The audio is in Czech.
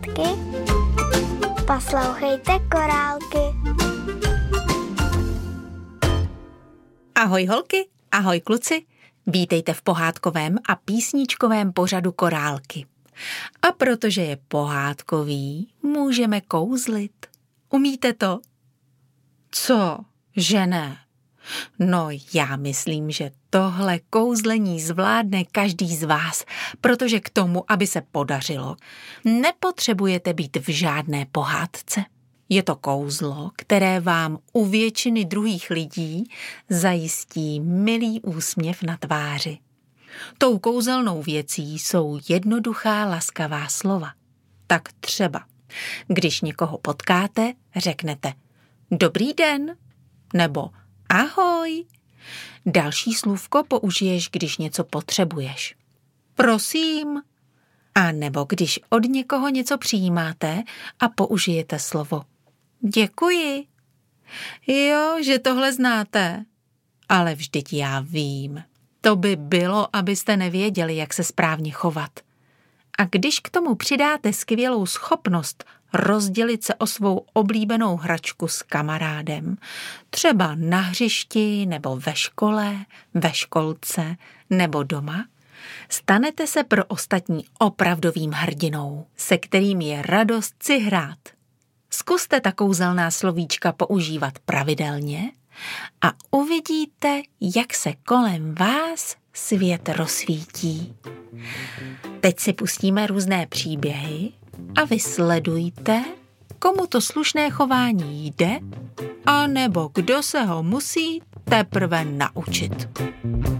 pohádky? Poslouchejte Korálky. Ahoj holky, ahoj kluci, vítejte v pohádkovém a písničkovém pořadu Korálky. A protože je pohádkový, můžeme kouzlit. Umíte to? Co? Že ne? No, já myslím, že tohle kouzlení zvládne každý z vás, protože k tomu, aby se podařilo, nepotřebujete být v žádné pohádce. Je to kouzlo, které vám u většiny druhých lidí zajistí milý úsměv na tváři. Tou kouzelnou věcí jsou jednoduchá laskavá slova. Tak třeba, když někoho potkáte, řeknete dobrý den nebo ahoj. Další slůvko použiješ, když něco potřebuješ. Prosím. A nebo když od někoho něco přijímáte a použijete slovo děkuji. Jo, že tohle znáte. Ale vždyť já vím. To by bylo, abyste nevěděli, jak se správně chovat. A když k tomu přidáte skvělou schopnost rozdělit se o svou oblíbenou hračku s kamarádem, třeba na hřišti nebo ve škole, ve školce nebo doma, stanete se pro ostatní opravdovým hrdinou, se kterým je radost si hrát. Zkuste ta kouzelná slovíčka používat pravidelně a uvidíte, jak se kolem vás svět rozsvítí. Teď si pustíme různé příběhy a vy sledujte, komu to slušné chování jde, a nebo kdo se ho musí teprve naučit.